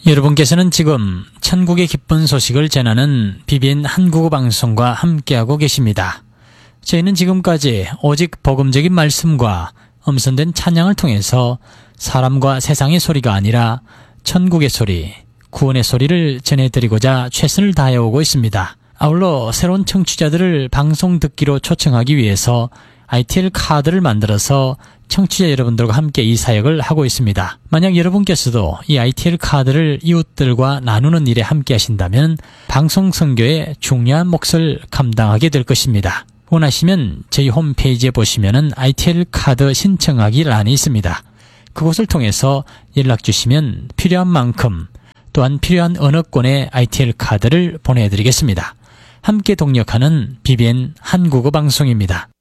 여러분께서는 지금 천국의 기쁜 소식을 전하는 BBN 한국어 방송과 함께하고 계십니다. 저희는 지금까지 오직 복음적인 말씀과 음성된 찬양을 통해서 사람과 세상의 소리가 아니라 천국의 소리, 구원의 소리를 전해드리고자 최선을 다해오고 있습니다. 아울러 새로운 청취자들을 방송 듣기로 초청하기 위해서 ITL 카드를 만들어서 청취자 여러분들과 함께 이 사역을 하고 있습니다. 만약 여러분께서도 이 ITL 카드를 이웃들과 나누는 일에 함께 하신다면 방송 선교의 중요한 몫을 감당하게 될 것입니다. 원하시면 저희 홈페이지에 보시면은 ITL 카드 신청하기 란이 있습니다. 그곳을 통해서 연락 주시면 필요한 만큼 또한 필요한 언어권의 ITL 카드를 보내드리겠습니다. 함께 동역하는 BBN 한국어 방송입니다.